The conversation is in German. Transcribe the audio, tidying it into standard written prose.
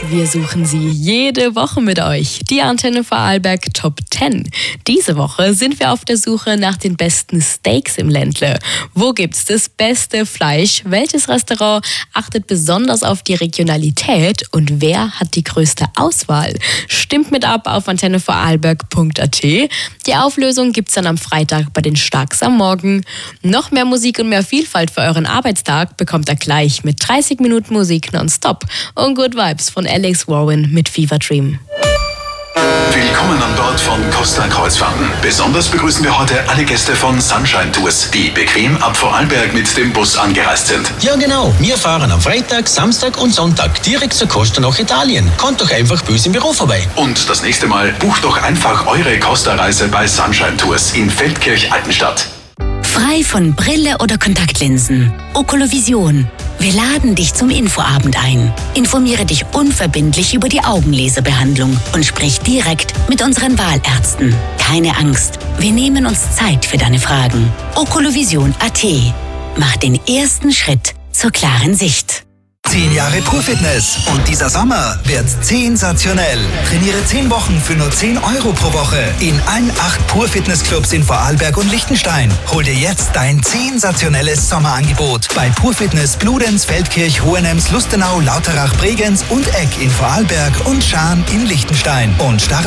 Wir suchen sie jede Woche mit euch. Die Antenne Vorarlberg Top 10. Diese Woche sind wir auf der Suche nach den besten Steaks im Ländle. Wo gibt's das beste Fleisch? Welches Restaurant achtet besonders auf die Regionalität? Und wer hat die größte Auswahl? Stimmt mit ab auf antennevorarlberg.at. Die Auflösung gibt's dann am Freitag bei den Starks am Morgen. Noch mehr Musik und mehr Vielfalt für euren Arbeitstag bekommt ihr gleich mit 30 Minuten Musik nonstop und Good Vibes von Alex Warren mit Fever Dream. Willkommen an Bord von Costa Kreuzfahrten. Besonders begrüßen wir heute alle Gäste von Sunshine Tours, die bequem ab Vorarlberg mit dem Bus angereist sind. Ja genau, wir fahren am Freitag, Samstag und Sonntag direkt zur Costa nach Italien. Kommt doch einfach bei uns im Büro vorbei. Und das nächste Mal bucht doch einfach eure Costa-Reise bei Sunshine Tours in Feldkirch-Altenstadt. Frei von Brille oder Kontaktlinsen. Okolovision. Wir laden dich zum Infoabend ein. Informiere dich unverbindlich über die Augenlaserbehandlung und sprich direkt mit unseren Wahlärzten. Keine Angst, wir nehmen uns Zeit für deine Fragen. Okolovision.at. Mach den ersten Schritt zur klaren Sicht. 10 Jahre Pur-Fitness und dieser Sommer wird's sensationell. Trainiere 10 Wochen für nur 10 Euro pro Woche in allen 8 Pur-Fitness-Clubs in Vorarlberg und Liechtenstein. Hol dir jetzt dein sensationelles Sommerangebot bei Pur-Fitness Bludenz, Feldkirch, Hohenems, Lustenau, Lauterach, Bregenz und Egg in Vorarlberg und Schaan in Liechtenstein. Und